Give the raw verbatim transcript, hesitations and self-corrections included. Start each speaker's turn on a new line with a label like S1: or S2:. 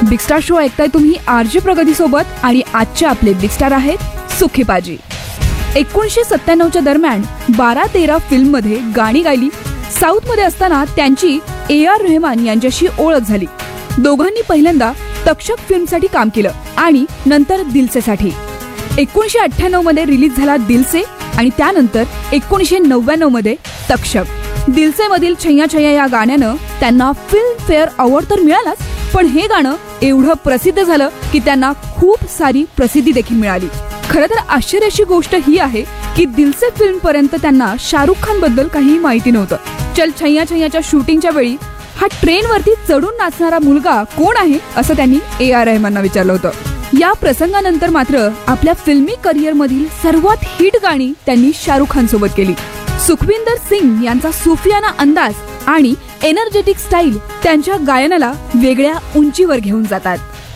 S1: Big star show ऐकताय तुम्ही RJ प्रगती सोबत आणि आजचे आपले बिग स्टार आहेत सुखी पाजी। एकोणीसशे सत्त्याण्णवच्या दरम्यान बारा तेरा फिल्म मध्ये गाणी गायली। साऊथ मध्ये असताना त्यांची ए आर रहमान यांच्याशी ओळख झाली। दोघांनी पहिल्यांदा तक्षक फिल्मसाठी काम केलं आणि नंतर दिलसेसाठी। एकोणीसशे अठ्ठ्याण्णव मध्ये रिलीज झाला दिलसे आणि त्यानंतर एकोणीसशे नव्याण्णव मध्ये तक्षक। दिलसे मधील छैया छैया या गाण्यानं त्यांना फिल्म फेअर अवॉर्ड तर मिळालाच, पण हे गाणं एवढं प्रसिद्ध झालं की त्यांना खूप सारी प्रसिद्धी देखील मिळाली। खरं तर आश्चर्याची गोष्ट ही आहे की दिलसे फिल्म पर्यंत त्यांना शाहरुख खान बद्दल काही माहिती नव्हतं। चल छैया छैयाच्या शूटिंगच्या वेळी हा ट्रेन वरती चढून नाचणारा मुलगा कोण आहे असं त्यांनी ए आर रहमानना विचारलं होतं। या प्रसंगानंतर मात्र आपल्या फिल्मी करिअर मधील सर्वात हिट गाणी त्यांनी शाहरुख खान सोबत केली। सुखविंदर सिंग यांचा सुफियाना अंदाज आणि एनर्जेटिक स्टाईल त्यांच्या गायनाला वेगळ्या उंचीवर घेऊन जातात।